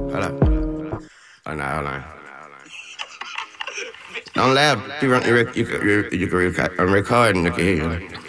Hold up. Hold on. Don't laugh. I'm recording. I can hear you.